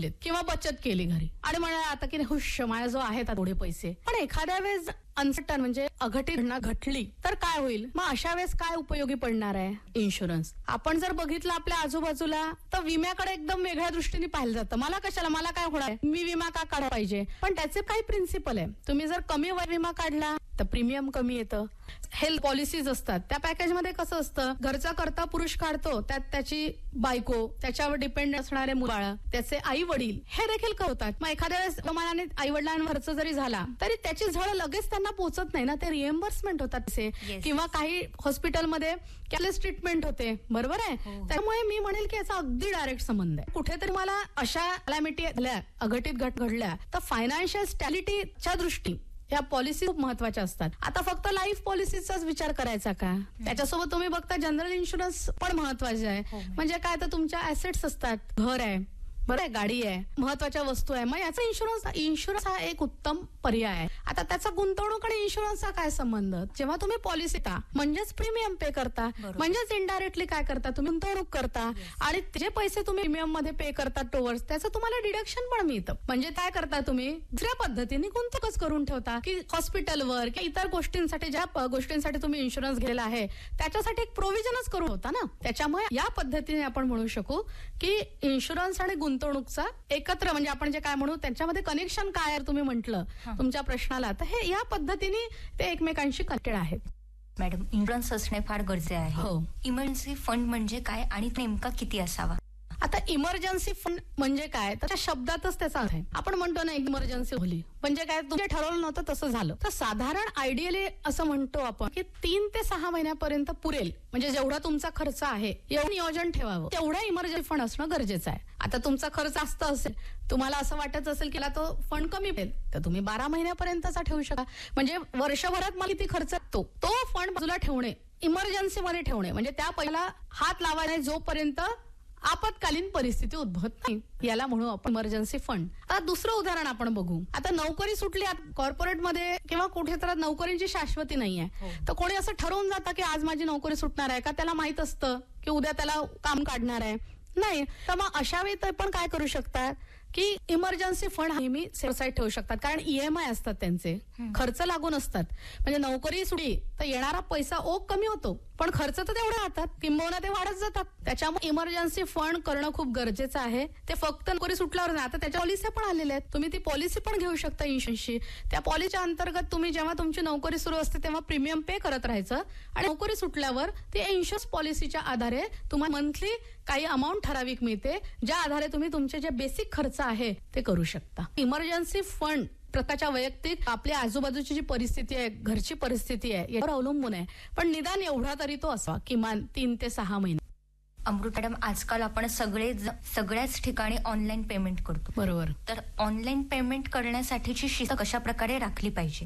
ठेवलेत किंवा बचत केली घरी आणि म्हणाले आता की हुश माझ्या जो आहेत थोडे पैसे, पण एखाद्या वेळेस अनसर्टन म्हणजे अघटित घटना घडली तर काय होईल? मग अशा वेळेस काय उपयोगी पडणार आहे? इन्शुरन्स. आपण जर बघितलं आपल्या आजूबाजूला तर विम्याकडे एकदम वेगळ्या दृष्टीने पाहिलं जातं. मला कशाला, मला काय होणार आहे, मी विमा का काढायला पाहिजे? पण त्याचे काही प्रिन्सिपल आहे. तुम्ही जर कमी वय विमा काढला तर प्रीमियम कमी येतं. हेल्थ पॉलिसीज असतात त्या पॅकेजमध्ये कसं असतं, घरचा करता पुरुष काढतो, त्यात त्याची बायको, त्याच्यावर डिपेंड असणारे मुलाळ, त्याचे आई वडील हे देखील कळतात. मग एखाद्या वेळेस प्रमाणाने आई वडिलांवरच जरी झाला तरी त्याची झळ लगेच त्यांना पोहोचत नाही ना, ते रिएम्बर्समेंट होतात तसे. किंवा काही हॉस्पिटलमध्ये कॅशलेस ट्रीटमेंट होते, बरोबर आहे. त्यामुळे मी म्हणेल की याचा अगदी डायरेक्ट संबंध आहे. कुठेतरी मला अशा कॅलॅमिटी अघटित घडल्या तर फायनान्शियल स्टॅबिलिटीच्या दृष्टी या पॉलिसी खूप महत्वाच्या असतात. आता फक्त लाईफ पॉलिसीचाच विचार करायचा का? त्याच्यासोबत तुम्ही बघता जनरल इन्शुरन्स पण महत्वाचे आहे. म्हणजे काय तर तुमच्या ऍसेट्स असतात, घर आहे, बरं आहे, गाडी आहे, महत्वाच्या वस्तू आहे, मग याचा इन्शुरन्स हा एक उत्तम पर्याय आहे. आता त्याचा गुंतवणूक आणि इन्शुरन्सचा काय संबंध? जेव्हा तुम्ही पॉलिसी घेता म्हणजेच प्रीमियम पे करता, म्हणजेच इनडायरेक्टली काय करता, तुम्ही गुंतवणूक करता आणि जे पैसे तुम्ही प्रीमियम मध्ये पे करता टोवर्ड्स त्याचं तुम्हाला डिडक्शन पण मिळतं. म्हणजे काय करता, तुम्ही दुसऱ्या पद्धतीने गुंतवणूकच करून ठेवता की हॉस्पिटलवर किंवा इतर गोष्टींसाठी, ज्या गोष्टींसाठी तुम्ही इन्शुरन्स घेतलेला आहे त्याच्यासाठी एक प्रोव्हिजनच करून होता ना. त्याच्यामुळे या पद्धतीने आपण म्हणू शकू की इन्शुरन्स आणि गुंतवणूकचा एकत्र म्हणजे आपण जे काय म्हणू त्यांच्यामध्ये कनेक्शन काय आहे तुम्ही म्हटलं तुमच्या प्रश्नाला, तर हे या पद्धतीने ते एकमेकांशी कनेक्टेड आहेत. मॅडम, इन्शुरन्स असणे फार गरजेचे आहे. हो. इमर्जन्सी फंड म्हणजे काय आणि नेमका किती असावा? आता इमर्जन्सी फंड म्हणजे काय तर त्या शब्दातच त्याचा अर्थ आहे. आपण म्हणतो ना इमर्जन्सी होली म्हणजे काय, तुम्ही ठरवलं नव्हतं तसं झालं. तर साधारण आयडियली असं म्हणतो आपण की 3 ते 6 महिन्यापर्यंत पुरेल, म्हणजे जेवढा तुमचा खर्च आहे एवढं नियोजन ठेवावं, तेवढा इमर्जन्सी फंड असणं गरजेचं आहे. आता तुमचा खर्च जास्त असेल, तुम्हाला असं वाटत असेल की तो फंड कमी मिळेल तर तुम्ही 12 महिन्यापर्यंतचा ठेवू शकता. म्हणजे वर्षभरात मला किती खर्च तो फंड बाजूला ठेवणे, इमर्जन्सी मध्ये ठेवणे, म्हणजे त्या पहिला हात लावायला जोपर्यंत आपत्कालीन परिस्थिती उद्भवत नाही, याला म्हणू आपण इमर्जन्सी फंड. आता दुसरं उदाहरण आपण बघू. आता नोकरी सुटली, कॉर्पोरेटमध्ये किंवा कुठे तर नोकरीची शाश्वती नाहीये, तर कोणी असं ठरवून जातं की आज माझी नोकरी सुटणार आहे का? त्याला माहित असतं की उद्या त्याला काम काढणार आहे नाही, तर मग अशा वेळी ते पण काय करू शकतात की इमर्जन्सी फंड नेहमी सेव्ह ठेवू शकतात. कारण EMI असतात, त्यांचे खर्च लागून असतात. म्हणजे नोकरी सुटली तर येणारा पैसा ओघ कमी होतो, पण खर्च तर तेवढे राहतात, किंबहुना ते वाढत जातात. त्याच्यामुळे इमर्जन्सी फंड करणं खूप गरजेचं आहे. ते फक्त नोकरी सुटल्यावर नाही, आता त्याच्या पॉलिसी पण आलेल्या आहेत, तुम्ही ती पॉलिसी पण घेऊ शकता इन्शुरन्सची. त्या पॉलिसीच्या अंतर्गत तुम्ही जेव्हा तुमची नोकरी सुरू असते तेव्हा प्रीमियम पे करत राहायचं आणि नोकरी सुटल्यावर ते इन्शुरन्स पॉलिसीच्या आधारे तुम्हाला मंथली काही अमाऊंट ठराविक मिळते, ज्या आधारे तुम्ही तुमचे जे बेसिक खर्च आहे ते करू शकता. इमर्जन्सी फंड प्रकारच्या वैयक्तिक आपल्या आजूबाजूची जी परिस्थिती आहे, घरची परिस्थिती आहे यावर अवलंबून आहे, पण निदान एवढा तरी तो असावा, किमान 3 ते 6 महिने. अमृत मॅडम, आजकाल आपण सगळ्याच ठिकाणी ऑनलाईन पेमेंट करतो, बरोबर? तर ऑनलाईन पेमेंट करण्यासाठीची शिस्त कशा प्रकारे राखली पाहिजे?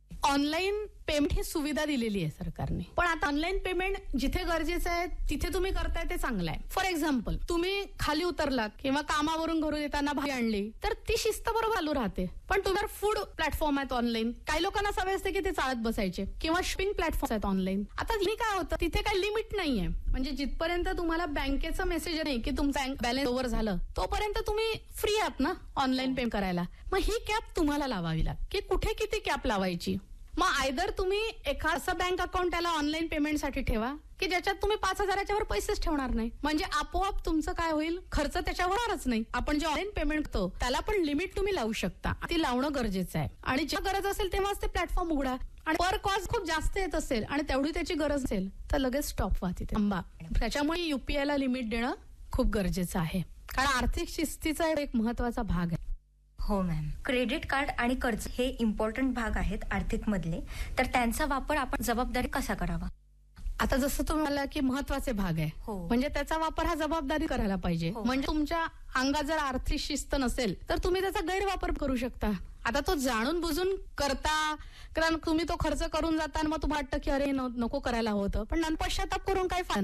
ऑनलाईन पेमेंट ही सुविधा दिलेली आहे सरकारने, पण आता ऑनलाईन पेमेंट जिथे गरजेचं आहे तिथे तुम्ही करताय ते चांगलं आहे. फॉर एक्झाम्पल, तुम्ही खाली उतरलात किंवा कामावरून घरून येताना भाजी आणली तर ती शिस्त बरोबर चालू राहते. पण तुम्ही फूड प्लॅटफॉर्म आहेत ऑनलाईन, काही लोकांना सवय असते की ते चालत बसायचे, किंवा शॉपिंग प्लॅटफॉर्म आहेत ऑनलाईन. आता काय होतं, तिथे काही लिमिट नाहीये. म्हणजे जिथपर्यंत तुम्हाला बँकेचा मेसेज नाही की तुमचा बॅलन्स ओव्हर झालं तोपर्यंत तुम्ही फ्री आहात ना ऑनलाईन पेमेंट करायला. मग ही कॅप तुम्हाला लावावी लागते की कुठे किती कॅप लावायची. मग आयदर तुम्ही एखादं बँक अकाउंट त्याला ऑनलाईन पेमेंटसाठी ठेवा की ज्याच्यात तुम्ही 5,000च्या वर पैसेच ठेवणार नाही, म्हणजे आपोआप तुमचं काय होईल, खर्च त्याच्यावर होणारच नाही. आपण जे ऑनलाईन पेमेंट करतो त्याला पण लिमिट तुम्ही लावू शकता, ती लावणं गरजेचं आहे. आणि जेव्हा गरज असेल तेव्हाच ते प्लॅटफॉर्म उघडा. आणि पर कॉस्ट खूप जास्त येत असेल आणि तेवढी त्याची गरज असेल तर लगेच स्टॉप व्हा तिथे, थांबा. त्याच्यामुळे UPI ला लिमिट देणं खूप गरजेचं आहे, कारण आर्थिक शिस्तीचा एक महत्वाचा भाग आहे. हो मॅम, क्रेडिट कार्ड आणि कर्ज हे इम्पॉर्टंट भाग आहेत आर्थिक मधले, तर त्यांचा वापर आपण जबाबदारी कसा करावा? आता जसं तुम्ही म्हणाला की महत्वाचे भाग आहे, म्हणजे त्याचा वापर हा जबाबदारी करायला पाहिजे. म्हणजे तुमच्या अंगात जर आर्थिक शिस्त नसेल तर तुम्ही त्याचा गैरवापर करू शकता. आता तो जाणून बुजून करता, कारण तुम्ही तो खर्च करून जाता आणि मग तुम्हाला वाटतं की अरे नको करायला होतं, पण नंतर पश्चाताप करून काय फायदा.